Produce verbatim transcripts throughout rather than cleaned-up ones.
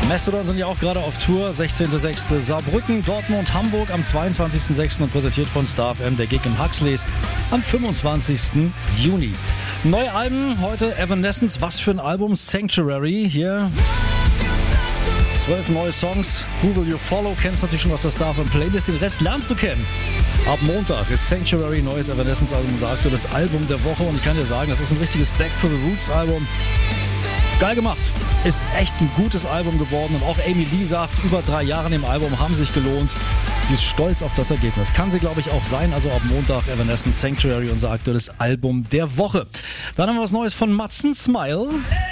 Mastodon sind ja auch gerade auf Tour. sechzehnter sechster Saarbrücken, Dortmund, Hamburg am zweiundzwanzigster sechster und präsentiert von Star F M der Gig im Huxleys am fünfundzwanzigsten Juni. Neue Alben heute, Evanescence, was für ein Album, Sanctuary, hier zwölf neue Songs. Who Will You Follow, kennst du natürlich schon aus der Star F M Playlist, den Rest lernst du kennen. Ab Montag ist Sanctuary, neues Evanescence-Album, unser aktuelles Album der Woche und ich kann dir sagen, das ist ein richtiges Back to the Roots-Album. Geil gemacht. Ist echt ein gutes Album geworden und auch Amy Lee sagt, über drei Jahre im Album haben sich gelohnt. Sie ist stolz auf das Ergebnis. Kann sie, glaube ich, auch sein. Also ab Montag Evanescence, Sanctuary, unser aktuelles Album der Woche. Dann haben wir was Neues von Matzen, Smile.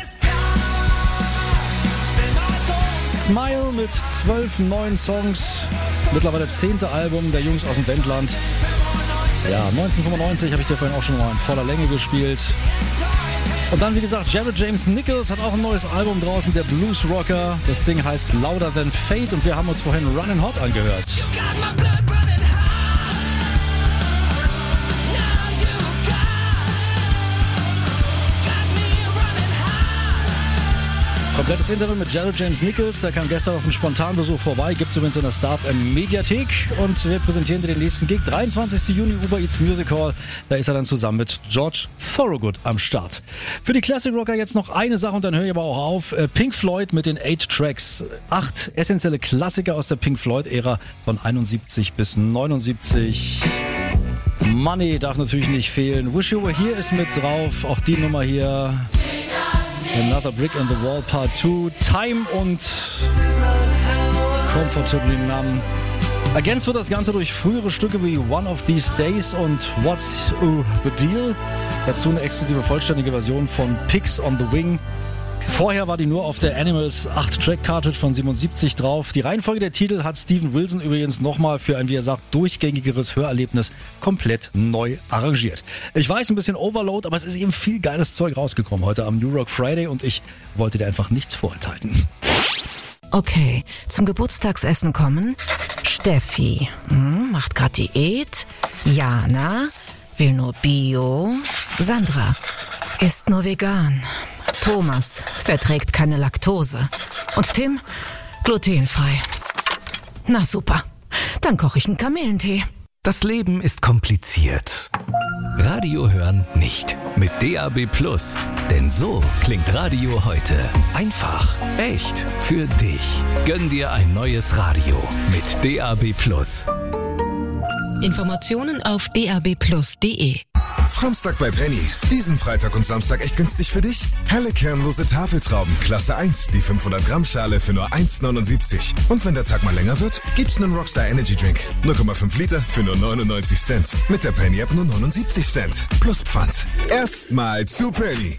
Smile mit zwölf neuen Songs. Mittlerweile zehnte Album der Jungs aus dem Wendland. Ja, neunzehnhundertfünfundneunzig habe ich dir vorhin auch schon mal in voller Länge gespielt. Und dann, wie gesagt, Jared James Nichols hat auch ein neues Album draußen, der Blues Rocker. Das Ding heißt Louder Than Fate und wir haben uns vorhin Runnin' Hot angehört. Komplettes Interview mit Jared James Nichols, der kam gestern auf einen Spontanbesuch vorbei, gibt es übrigens in der Star F M Mediathek und wir präsentieren dir den nächsten Gig, dreiundzwanzigster Juni, Uber Eats Music Hall, da ist er dann zusammen mit George Thorogood am Start. Für die Classic Rocker jetzt noch eine Sache und dann höre ich aber auch auf, Pink Floyd mit den Eight Tracks, acht essentielle Klassiker aus der Pink Floyd-Ära von einundsiebzig bis neunundsiebzig. Money darf natürlich nicht fehlen, Wish You Were Here ist mit drauf, auch die Nummer hier. Another Brick in the Wall Part zwei, Time und Comfortably Numb. Ergänzt wird das Ganze durch frühere Stücke wie One of These Days und What's uh, the Deal. Dazu eine exklusive vollständige Version von Pigs on the Wing. Vorher war die nur auf der Animals acht Track Cartridge von siebenundsiebzig drauf. Die Reihenfolge der Titel hat Steven Wilson übrigens nochmal für ein, wie er sagt, durchgängigeres Hörerlebnis komplett neu arrangiert. Ich weiß, ein bisschen Overload, aber es ist eben viel geiles Zeug rausgekommen heute am New Rock Friday und ich wollte dir einfach nichts vorenthalten. Okay, zum Geburtstagsessen kommen Steffi, hm, macht grad Diät, Jana, will nur Bio, Sandra, isst nur vegan, Thomas verträgt keine Laktose und Tim glutenfrei. Na super, dann koche ich einen Kamillentee. Das Leben ist kompliziert. Radio hören nicht. Mit D A B Plus. Denn so klingt Radio heute. Einfach, echt, für dich. Gönn dir ein neues Radio mit D A B Plus. Informationen auf d a b plus punkt d e. Samstag bei Penny. Diesen Freitag und Samstag echt günstig für dich? Helle kernlose Tafeltrauben, Klasse eins, die fünfhundert Gramm Schale für nur eins neunundsiebzig. Und wenn der Tag mal länger wird, gibt's einen Rockstar Energy Drink. null Komma fünf Liter für nur neunundneunzig Cent. Mit der Penny App nur neunundsiebzig Cent. Plus Pfand. Erstmal zu Penny.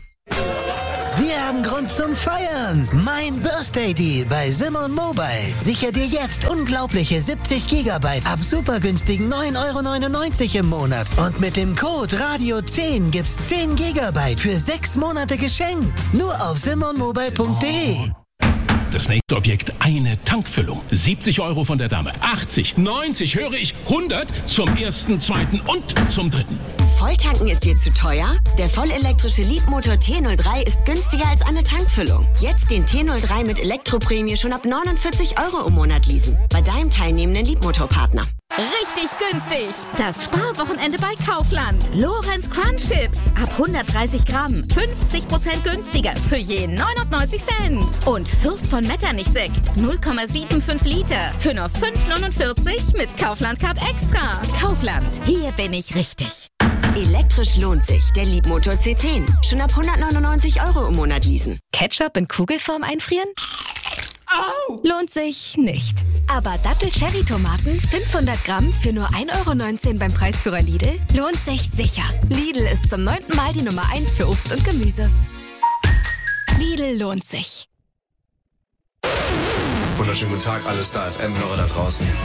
Wir haben Grund zum Feiern. Mein Birthday Deal bei Simon Mobile. Sicher dir jetzt unglaubliche siebzig Gigabyte ab super günstigen neun Euro neunundneunzig im Monat. Und mit dem Code Radio zehn gibt's zehn Gigabyte für sechs Monate geschenkt. Nur auf simon mobile punkt d e. Das nächste Objekt, eine Tankfüllung. siebzig Euro von der Dame. achtzig, neunzig, höre ich, hundert zum ersten, zweiten und zum dritten. Volltanken ist dir zu teuer? Der vollelektrische Leapmotor T null drei ist günstiger als eine Tankfüllung. Jetzt den T null drei mit Elektroprämie schon ab neunundvierzig Euro im Monat leasen. Bei deinem teilnehmenden Leapmotorpartner. Richtig günstig. Das Sparwochenende bei Kaufland. Lorenz Crunch Chips ab hundertdreißig Gramm. fünfzig Prozent günstiger für je neunundneunzig Cent. Und Fürst von Metternich Sekt null Komma fünfundsiebzig Liter für nur fünf neunundvierzig mit Kaufland Card Extra. Kaufland, hier bin ich richtig. Elektrisch lohnt sich. Der Leapmotor C zehn. Schon ab hundertneunundneunzig Euro im Monat leasen. Ketchup in Kugelform einfrieren? Au! Lohnt sich nicht. Aber Dattel-Cherry-Tomaten fünfhundert Gramm für nur ein Euro neunzehn beim Preisführer Lidl lohnt sich sicher. Lidl ist zum neunten Mal die Nummer eins für Obst und Gemüse. Lidl lohnt sich. Wunderschönen guten Tag, alle Star F M-Hörer da draußen.